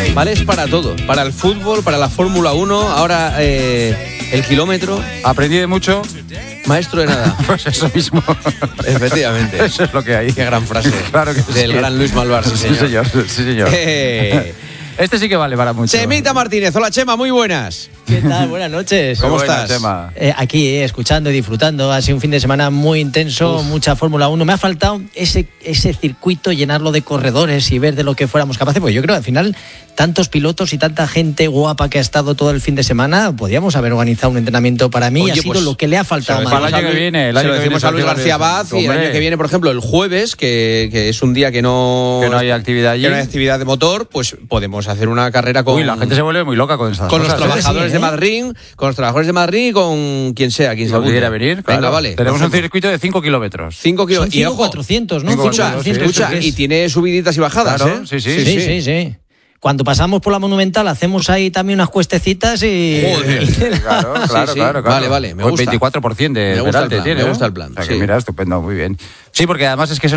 Vales para todo, para el fútbol, para la Fórmula 1, ahora el kilómetro. Aprendí de mucho. Maestro de nada. Pues eso mismo. Efectivamente. Eso es lo que hay. Qué gran frase. Claro que del sí. gran Luis Malvar, sí, señor. Sí, señor. Este sí que vale para mucho. Chemita Martínez, hola Chema, muy buenas. ¿Qué tal? Buenas noches. ¿Cómo Muy buena, estás? Chema. Aquí, escuchando y disfrutando. Ha sido un fin de semana muy intenso, mucha Fórmula 1. Me ha faltado ese circuito, llenarlo de corredores y ver de lo que fuéramos capaces. Pues yo creo que al final, tantos pilotos y tanta gente guapa que ha estado todo el fin de semana, podíamos haber organizado un entrenamiento para mí. Oye, ha sido pues, lo que le ha faltado más. Para el año que viene. Se lo decimos a Luis García Abad y el año que viene, por ejemplo, el jueves, que es un día que no hay actividad allí. Que no hay actividad de motor, pues podemos hacer una carrera con... Uy, la gente se vuelve muy loca con esas con cosas. los trabajadores sí, de Madrid, y con quien sea, quien se Si pudiera apunte. venir, Venga, claro. vale. Tenemos un circuito de 5 kilómetros. 5 Son kilómetros. Y ojo, 400, ¿no? 400, escucha, y tiene subiditas y bajadas, Claro, ¿eh? sí. Cuando pasamos por la Monumental hacemos ahí también unas cuestecitas y... Joder. Claro. Vale, me gusta. 24% de Me gusta el peralte plan, tiene. me gusta el plan, O sea que sí. mira, estupendo, muy bien. Sí, porque además es que